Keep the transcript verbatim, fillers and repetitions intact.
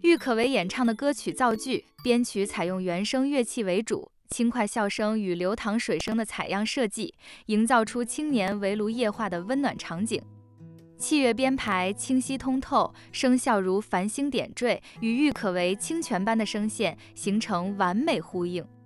郁可唯演唱的歌曲造句、编曲采用原声乐器为主，轻快笑声与流淌水声的采样设计，营造出青年围炉夜话的温暖场景。器乐编排清晰通透，声效如繁星点缀，与郁可唯清泉般的声线形成完美呼应。